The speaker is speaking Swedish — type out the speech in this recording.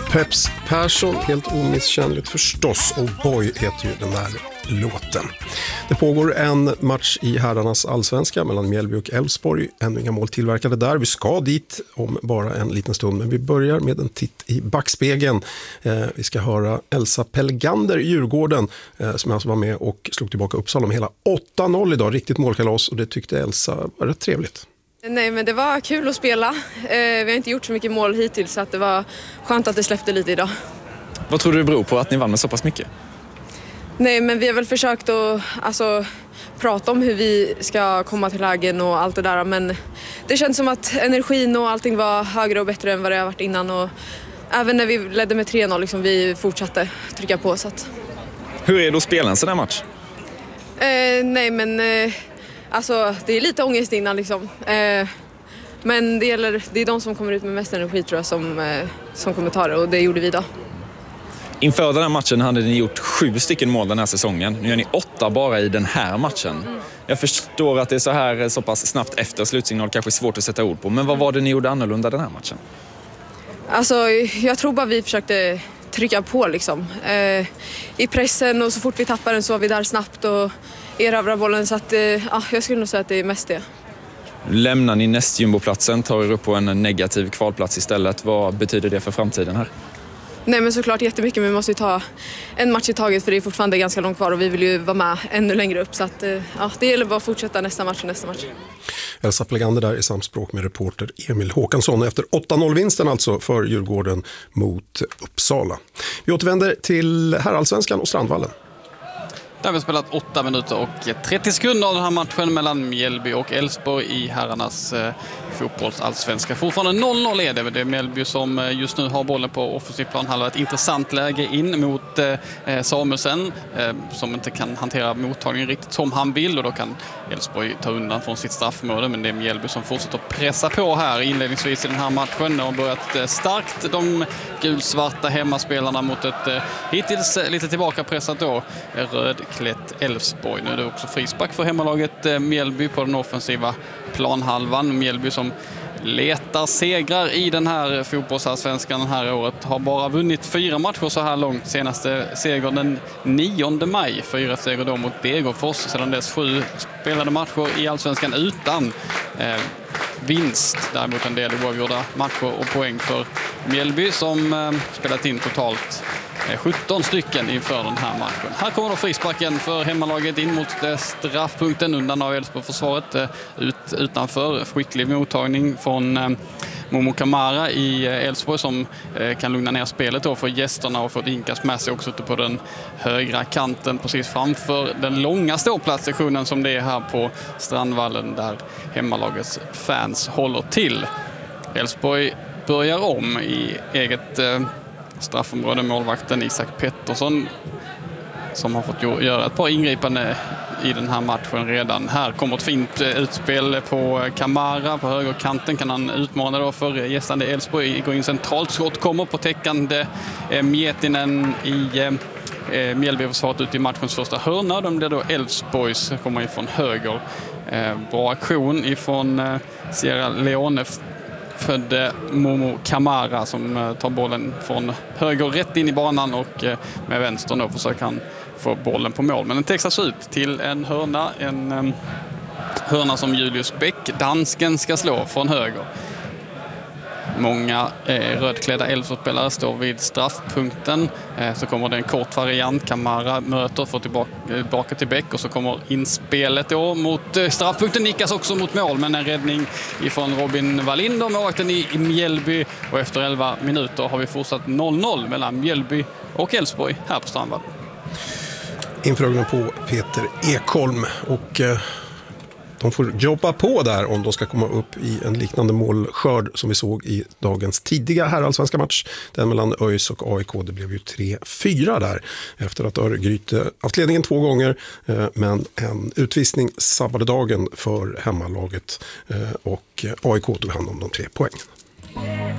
Peps Persson, helt omisskännligt förstås, och Boy heter ju den där låten. Det pågår en match i herrarnas allsvenska mellan Mjällby och Elfsborg. Ännu inga mål tillverkade där. Vi ska dit om bara en liten stund, men vi börjar med en titt i backspegeln. Vi ska höra Elsa Pelgander i Djurgården som alltså var med och slog tillbaka Uppsala med hela 8-0 idag. Riktigt målkalas, och det tyckte Elsa var rätt trevligt. Nej, men det var kul att spela. Vi har inte gjort så mycket mål hittills, så att det var skönt att det släppte lite idag. Vad tror du det beror på att ni vann med så pass mycket? Nej, men vi har väl försökt att prata om hur vi ska komma till lägen och allt det där. Men det känns som att energin och allting var högre och bättre än vad det har varit innan. Och även när vi ledde med 3-0, vi fortsatte trycka på. Så att... Hur är då spelen sån här match? Nej, men det är lite ångest innan men det är de som kommer ut med mest energi, tror jag, som kommer ta det, och det gjorde vi då. Inför den här matchen hade ni gjort 7 stycken mål den här säsongen. Nu gör ni 8 bara i den här matchen. Jag förstår att det är så pass snabbt efter slutsignal, kanske svårt att sätta ord på. Men vad var det ni gjorde annorlunda den här matchen? Jag tror bara vi försökte trycka på i pressen, och så fort vi tappar den så var vi där snabbt och erövrar bollen. Så att, jag skulle nog säga att det är mest det. Lämnar ni nästjumboplatsen, tar er upp på en negativ kvalplats istället. Vad betyder det för framtiden här? Nej, men såklart jättemycket, men vi måste ju ta en match i taget, för det är fortfarande ganska långt kvar och vi vill ju vara med ännu längre upp. Så att, det gäller bara att fortsätta nästa match. Elsa Pelgander där i samspråk med reporter Emil Håkansson efter 8-0-vinsten alltså för Djurgården mot Uppsala. Vi återvänder till herrallsvenskan och Strandvallen. Där har vi spelat 8 minuter och 30 sekunder av den här matchen mellan Mjällby och Elfsborg i herrarnas fotbollsallsvenska. Fortfarande 0-0 är det. Det är Mjällby som just nu har bollen på offensiv planhalva. Ett intressant läge in mot Samuelsen som inte kan hantera mottagningen riktigt som han vill, och då kan Elfsborg ta undan från sitt straffområde. Men det är Mjällby som fortsätter att pressa på här inledningsvis i den här matchen. De har börjat starkt, de gulsvarta hemmaspelarna, mot ett hittills lite tillbaka pressat då rödklätt Elfsborg. Nu är det också frispark för hemmalaget Mjällby på den offensiva planhalvan. Mjällby som letar segrar i den här fotbollsallsvenskan den här året. Har bara vunnit 4 matcher så här långt. Senaste seger den 9 maj. 4 seger då mot Degerfors. Sedan dess 7 spelade matcher i allsvenskan utan vinst. Däremot en del oavgjorda matcher och poäng för Mjällby som spelat in totalt 17 stycken inför den här matchen. Här kommer då frisparken för hemmalaget in mot straffpunkten undan av Elfsborg-försvaret. Utanför skicklig mottagning från Momo Kamara i Elfsborg som kan lugna ner spelet då för gästerna och få ett inkast med sig också ute på den högra kanten precis framför den långa ståplatssektionen som det är här på Strandvallen där hemmalagets fans håller till. Elfsborg börjar om i eget straffområde. Målvakten Isak Pettersson som har fått göra ett par ingripande i den här matchen redan. Här kommer ett fint utspel på Kamara på högerkanten. Kan han utmana då för gästande Elfsborg. Går in centralt, skott kommer på täckande Mietinen i Mjällby-försvaret ut i matchens första hörna. De blir då Elfsborgs, kommer ifrån höger. Bra aktion ifrån Sierra Leone födde Momo Kamara som tar bollen från höger rätt in i banan och med vänster då försöker han få bollen på mål. Men den textas ut till en hörna som Julius Bäck, dansken, ska slå från höger. Många rödklädda Elfsborgsspelare står vid straffpunkten. Så kommer det en kort variant. Kamara möter, får tillbaka till Bäck och så kommer inspelet då mot straffpunkten. Nickas också mot mål, men en räddning ifrån Robin Wallinder, målvakten i Mjällby. Och efter 11 minuter har vi fortsatt 0-0 mellan Mjällby och Elfsborg här på Strandvallen. Infrågan på Peter Ekholm, och de får jobba på där om de ska komma upp i en liknande målskörd som vi såg i dagens tidiga herrallsvenska match. Den mellan ÖIS och AIK, det blev ju 3-4 där efter att Örgryte haft ledningen 2 gånger, men en utvisning sabbade dagen för hemmalaget och AIK tog hand om de 3 poängen.